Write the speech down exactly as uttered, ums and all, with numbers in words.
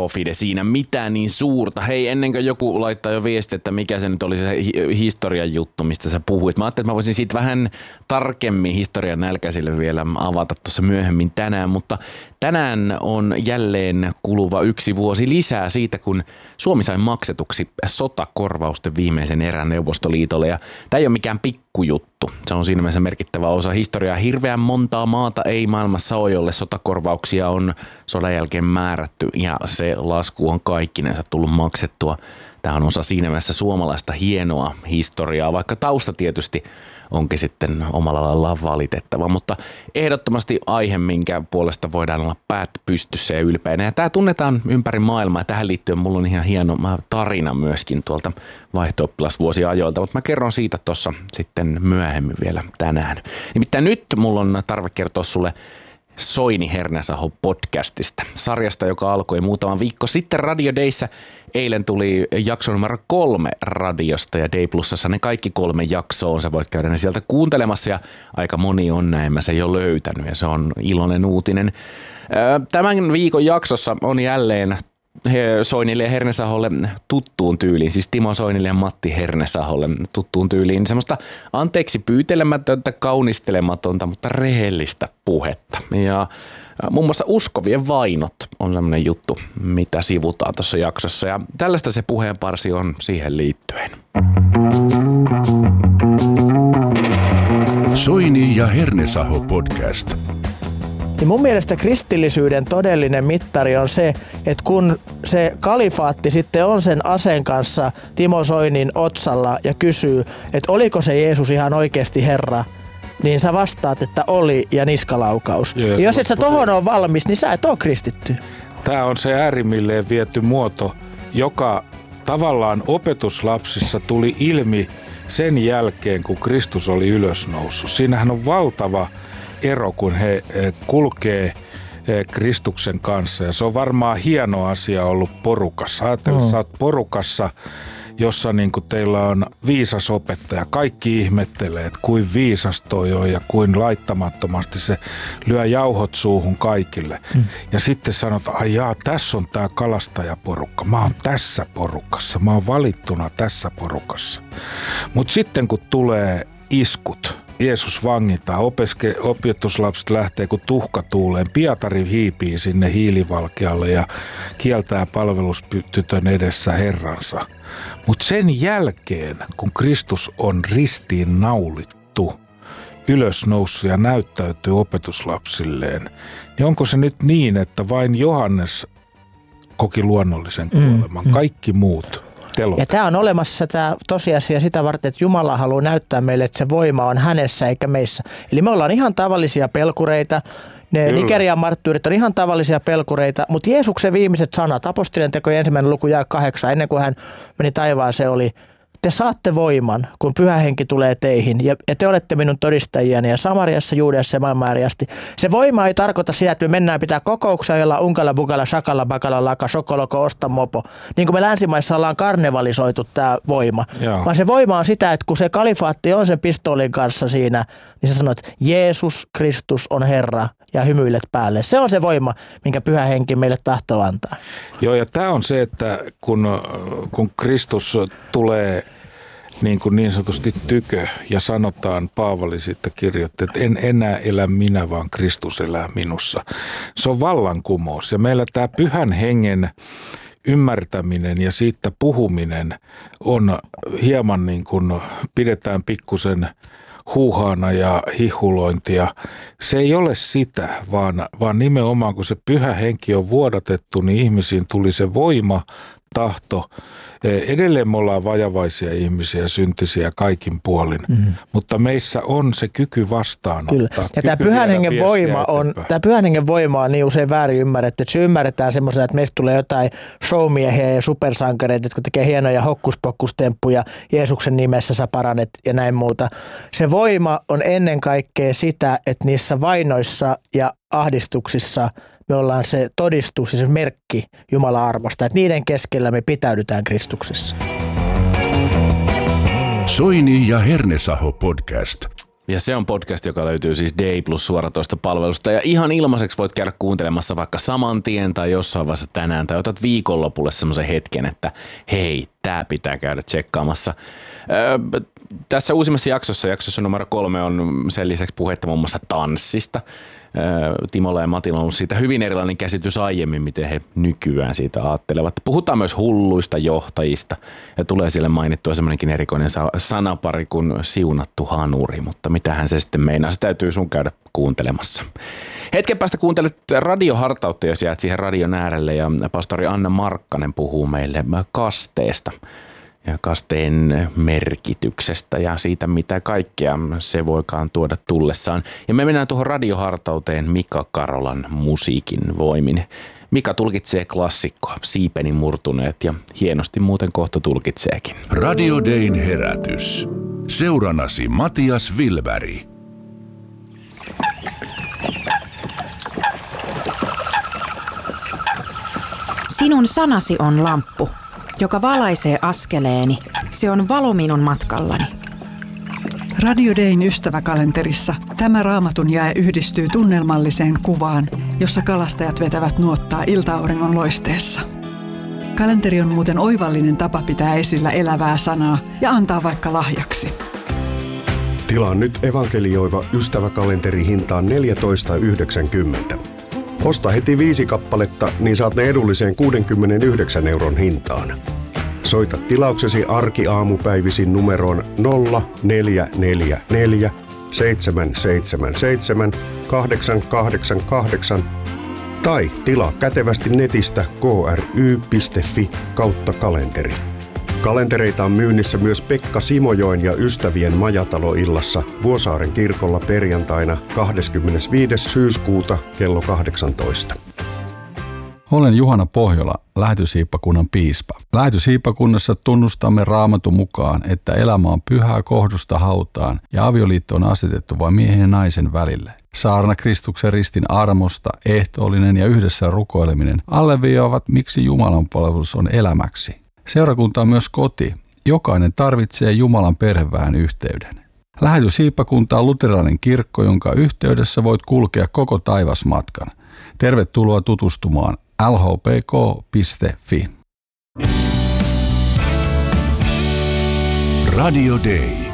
profide siinä, mitään niin suurta. Hei, ennen kuin joku laittaa jo viesti, että mikä se nyt oli se hi- historian juttu, mistä sä puhuit. Mä ajattelin, että mä voisin siitä vähän tarkemmin historian nälkäisille vielä avata tuossa myöhemmin tänään, mutta tänään on jälleen kuluva yksi vuosi lisää siitä, kun Suomi sai maksetuksi sotakorvausten viimeisen erän Neuvostoliitolle. Ja tämä ei ole mikään pikkujuttu. Se on siinä mielessä merkittävä osa historiaa. Hirveän montaa maata ei maailmassa ole, jolle sotakorvauksia on sodan jälkeen määrätty ja se lasku on kaikkinensa tullut maksettua. Tämä on osa siinä mielessä suomalaista hienoa historiaa, vaikka tausta tietysti onkin sitten omalla laillaan valitettava, mutta ehdottomasti aihe, minkä puolesta voidaan olla päät pystyssä ja ylpeänä. Ja tämä tunnetaan ympäri maailmaa. Tähän liittyen mulla on ihan hieno tarina myöskin tuolta vaihto-oppilasvuosiajoilta, mutta mä kerron siitä tuossa sitten myöhemmin vielä tänään. Nimittäin nyt mulla on tarve kertoa sulle Soini Hernesaho podcastista, sarjasta, joka alkoi muutama viikko sitten Radio Dayssä. Eilen tuli jakso numero kolme radiosta ja Day Plusassa ne kaikki kolme jaksoa. Sä voit käydä ne sieltä kuuntelemassa ja aika moni on näin, mä sen jo löytänyt ja se on iloinen uutinen. Tämän viikon jaksossa on jälleen Soinille ja Hernesaholle tuttuun tyyliin, siis Timo Soinille ja Matti Hernesaholle tuttuun tyyliin semmoista anteeksi pyytelemätöntä, kaunistelematonta, mutta rehellistä puhetta. Ja muun muassa uskovien vainot on semmoinen juttu, mitä sivutaan tuossa jaksossa ja tällaista se puheenparsi on siihen liittyen. Soini ja Hernesaho podcast. Niin mun mielestä kristillisyyden todellinen mittari on se, että kun se kalifaatti sitten on sen aseen kanssa Timo Soinin otsalla ja kysyy, että oliko se Jeesus ihan oikeasti Herra, niin sä vastaat, että oli ja niskalaukaus. Ja, ja jos et sä tohon ole valmis, niin sä et ole kristitty. Tämä on se äärimmilleen viety muoto, joka tavallaan opetuslapsissa tuli ilmi sen jälkeen, kun Kristus oli ylösnoussut. Siinähän on valtava ero, kun he kulkee Kristuksen kanssa. Ja se on varmaan hieno asia ollut porukassa. Ajattelin, että sä oot porukassa, jossa niin kuin teillä on viisas opettaja. Kaikki ihmettelee, että kuin viisas toi on ja kuin laittamattomasti se lyö jauhot suuhun kaikille. Mm. Ja sitten sanot, ai jaa, tässä on tää kalastajaporukka. Mä oon tässä porukassa. Mä oon valittuna tässä porukassa. Mutta sitten kun tulee iskut, Jeesus vangitaan, opeske, opetuslapset lähtee kun tuhka tuuleen. Pietari hiipii sinne hiilivalkealle ja kieltää palvelustytön edessä Herransa. Mutta sen jälkeen, kun Kristus on ristiin naulittu, ylösnoussut ja näyttäytyy opetuslapsilleen, niin onko se nyt niin, että vain Johannes koki luonnollisen kuoleman, mm, kaikki muut telotaan? Ja tämä on olemassa tämä tosiasia sitä varten, että Jumala haluaa näyttää meille, että se voima on hänessä eikä meissä. Eli me ollaan ihan tavallisia pelkureita. Ne Nigerian marttyyrit on ihan tavallisia pelkureita, mutta Jeesuksen viimeiset sanat, apostolien tekojen ensimmäinen luku jae kahdeksan, ennen kuin hän meni taivaaseen, oli: te saatte voiman, kun Pyhä Henki tulee teihin, ja te olette minun todistajiani, ja Samariassa, Juudeassa ja maailman ääriasti. Se voima ei tarkoita sitä, että me mennään pitää kokouksia, jolla unkalla, bukalla, shakalla, bakalla, laka, shokoloko, osta, mopo. Niin kuin me länsimaissa ollaan karnevalisoitu tämä voima. Joo. Vaan se voima on sitä, että kun se kalifaatti on sen pistoolin kanssa siinä, niin sä sanot, että Jeesus Kristus on Herra, ja hymyilet päälle. Se on se voima, minkä Pyhä Henki meille tahtoo antaa. Joo, ja tämä on se, että kun, kun Kristus tulee niin, kuin niin sanotusti tykö ja sanotaan, Paavali sitten kirjoitti, että en enää elä minä, vaan Kristus elää minussa. Se on vallankumous. Ja meillä tämä Pyhän Hengen ymmärtäminen ja siitä puhuminen on hieman niin kuin pidetään pikkusen huuhaana ja hihulointia. Se ei ole sitä, vaan, vaan nimenomaan kun se Pyhä Henki on vuodatettu, niin ihmisiin tuli se voima, tahto. Edelleen me ollaan vajavaisia ihmisiä, syntisiä kaikin puolin, mm. mutta meissä on se kyky vastaanottaa. Kyllä. Ja tämä Pyhän Hengen voima on, tämä Pyhän Hengen voima on niin usein väärin ymmärretty, että se ymmärretään semmoisena, että meistä tulee jotain showmiehiä ja supersankareita, jotka tekee hienoja hokkuspokkustemppuja, Jeesuksen nimessä sä paranet ja näin muuta. Se voima on ennen kaikkea sitä, että niissä vainoissa ja ahdistuksissa me ollaan se todistus ja se merkki Jumalan arvosta, että niiden keskellä me pitäydytään Kristuksessa. Soini ja Hernesaho podcast. Ja se on podcast, joka löytyy siis Day Plus suoratoista palvelusta. Ja ihan ilmaiseksi voit käydä kuuntelemassa vaikka saman tien tai jossain vaiheessa tänään. Tai otat viikonlopulle semmoisen hetken, että hei, tää pitää käydä tsekkaamassa. Öö, tässä uusimmassa jaksossa, jaksossa numero kolme, on sen lisäksi puhetta muun muassa tanssista. Timolla ja Matilla on ollut siitä hyvin erilainen käsitys aiemmin, miten he nykyään siitä ajattelevat. Puhutaan myös hulluista johtajista ja tulee siellä mainittua semmoinenkin erikoinen sanapari kuin siunattu hanuri, mutta mitähän se sitten meinaa, se täytyy sun käydä kuuntelemassa. Hetken päästä kuuntelet radiohartautta, jos jäät siihen radion äärelle, ja pastori Anna Markkanen puhuu meille kasteesta ja kasteen merkityksestä ja siitä, mitä kaikkea se voikaan tuoda tullessaan. Ja me mennään tuohon radiohartauteen Mika Karolan musiikin voimin. Mika tulkitsee klassikkoa, Siipeni murtuneet, ja hienosti muuten kohta tulkitseekin. Radio Dayn herätys. Seuranasi Matias Wilberg. Sinun sanasi on lamppu, joka valaisee askeleeni. Se on valo minun matkallani. Radio Dayn ystäväkalenterissa tämä raamatun jae yhdistyy tunnelmalliseen kuvaan, jossa kalastajat vetävät nuottaa ilta-auringon loisteessa. Kalenteri on muuten oivallinen tapa pitää esillä elävää sanaa ja antaa vaikka lahjaksi. Tilaa nyt evankelioiva ystäväkalenteri hintaan neljätoista yhdeksänkymmentä. Osta heti viisi kappaletta, niin saat ne edulliseen kuudenkymmenenyhdeksän euron hintaan. Soita tilauksesi arkiaamupäivisin numeroon nolla neljä neljä neljä seitsemän seitsemän seitsemän kahdeksan kahdeksan kahdeksan tai tilaa kätevästi netistä k r y piste f i kautta kalenteri. Kalentereita on myynnissä myös Pekka Simojoen ja ystävien majataloillassa Vuosaaren kirkolla perjantaina kahdeskymmenesviides syyskuuta kello kahdeksantoista. Olen Juhana Pohjola, Lähetyshiippakunnan piispa. Lähetyshiippakunnassa tunnustamme Raamatun mukaan, että elämä on pyhää kohdusta hautaan ja avioliitto on asetettu vain miehen ja naisen välille. Saarna Kristuksen ristin armosta, ehtoollinen ja yhdessä rukoileminen alleviivaavat, miksi Jumalan palvelus on elämäksi. Seurakunta on myös koti. Jokainen tarvitsee Jumalan perheväen yhteyden. Lähetyshiippakunta on luterilainen kirkko, jonka yhteydessä voit kulkea koko taivasmatkan. Tervetuloa tutustumaan l h p k piste f i. Radio Day.